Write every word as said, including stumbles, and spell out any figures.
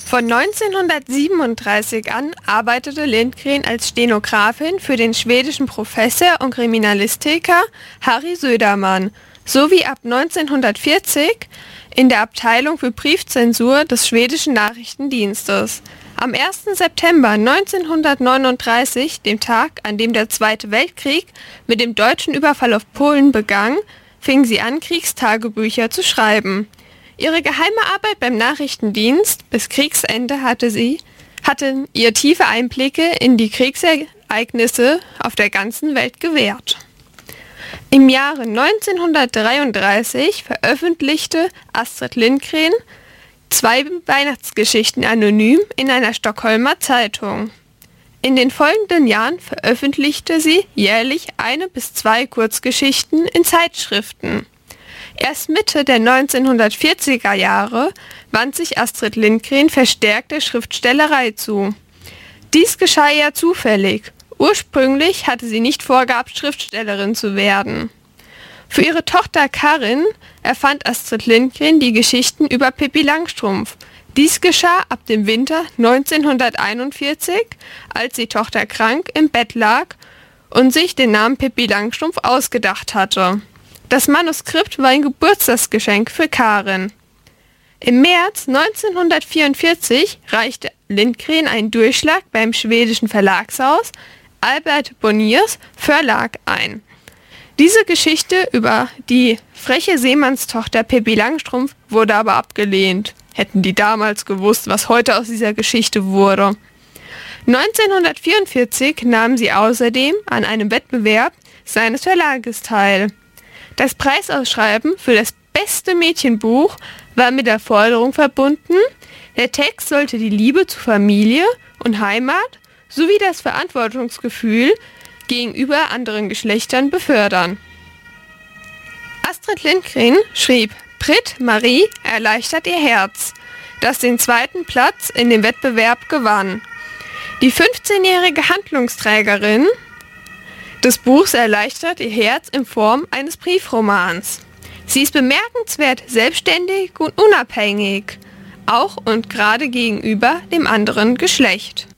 Von neunzehnhundertsiebenunddreißig an arbeitete Lindgren als Stenografin für den schwedischen Professor und Kriminalistiker Harry Söderman sowie ab neunzehnhundertvierzig in der Abteilung für Briefzensur des schwedischen Nachrichtendienstes. Am ersten September neunzehnhundertneununddreißig, dem Tag, an dem der Zweite Weltkrieg mit dem deutschen Überfall auf Polen begann, fing sie an, Kriegstagebücher zu schreiben. Ihre geheime Arbeit beim Nachrichtendienst bis Kriegsende hatte sie, hatten ihr tiefe Einblicke in die Kriegsereignisse auf der ganzen Welt gewährt. Im Jahre neunzehnhundertdreiunddreißig veröffentlichte Astrid Lindgren zwei Weihnachtsgeschichten anonym in einer Stockholmer Zeitung. In den folgenden Jahren veröffentlichte sie jährlich eine bis zwei Kurzgeschichten in Zeitschriften. Erst Mitte der neunzehnhundertvierziger Jahre wandte sich Astrid Lindgren verstärkt der Schriftstellerei zu. Dies geschah eher zufällig. Ursprünglich hatte sie nicht vorgehabt, Schriftstellerin zu werden. Für ihre Tochter Karin erfand Astrid Lindgren die Geschichten über Pippi Langstrumpf. Dies geschah ab dem Winter neunzehnhunderteinundvierzig, als die Tochter krank im Bett lag und sich den Namen Pippi Langstrumpf ausgedacht hatte. Das Manuskript war ein Geburtstagsgeschenk für Karin. Im März neunzehnhundertvierundvierzig reichte Lindgren einen Durchschlag beim schwedischen Verlagshaus Albert Bonniers Verlag ein. Diese Geschichte über die freche Seemannstochter Pippi Langstrumpf wurde aber abgelehnt. Hätten die damals gewusst, was heute aus dieser Geschichte wurde. neunzehnhundertvierundvierzig nahm sie außerdem an einem Wettbewerb seines Verlages teil. Das Preisausschreiben für das beste Mädchenbuch war mit der Forderung verbunden, der Text sollte die Liebe zu Familie und Heimat sowie das Verantwortungsgefühl gegenüber anderen Geschlechtern befördern. Astrid Lindgren schrieb Brit Marie erleichtert ihr Herz, das den zweiten Platz in dem Wettbewerb gewann. Die fünfzehnjährige Handlungsträgerin des Buchs erleichtert ihr Herz in Form eines Briefromans. Sie ist bemerkenswert selbstständig und unabhängig, auch und gerade gegenüber dem anderen Geschlecht.